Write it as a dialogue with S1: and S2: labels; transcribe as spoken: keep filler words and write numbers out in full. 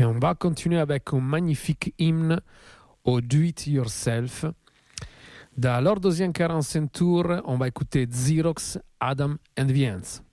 S1: Et on va continuer avec un magnifique hymne au do-it-yourself. Dans leur deuxième quarante-cinq tours, on va écouter Xerox, Adam and the Ants.